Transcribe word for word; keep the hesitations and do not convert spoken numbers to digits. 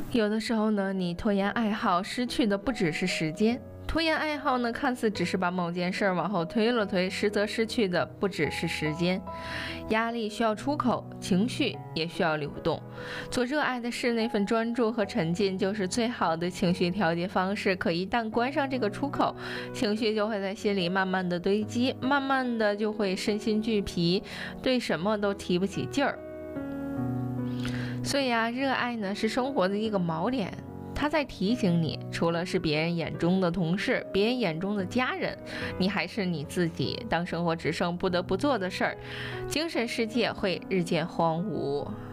有的时候呢，你拖延爱好，失去的不只是时间。拖延爱好呢，看似只是把某件事往后推了推，实则失去的不只是时间。压力需要出口，情绪也需要流动。做热爱的事，那份专注和沉浸，就是最好的情绪调节方式。可一旦关上这个出口，情绪就会在心里慢慢的堆积，慢慢的就会身心俱疲，对什么都提不起劲儿。所以啊，热爱呢是生活的一个锚点。他在提醒你，除了是别人眼中的同事，别人眼中的家人，你还是你自己。当生活只剩不得不做的事儿，精神世界会日渐荒芜。